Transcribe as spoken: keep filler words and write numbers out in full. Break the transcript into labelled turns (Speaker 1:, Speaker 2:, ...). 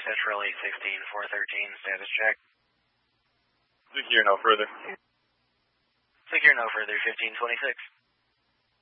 Speaker 1: Central eight sixteen, four thirteen, status check.
Speaker 2: Secure no further.
Speaker 1: Secure no further, fifteen twenty-six.